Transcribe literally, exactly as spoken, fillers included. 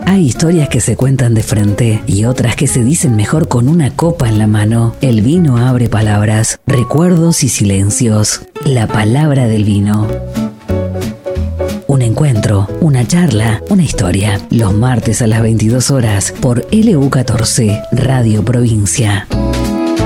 Hay historias que se cuentan de frente y otras que se dicen mejor con una copa en la mano. El vino abre palabras, recuerdos y silencios. La palabra del vino. Un encuentro, una charla, una historia. Los martes a las veintidós horas por L U catorce, Radio Provincia.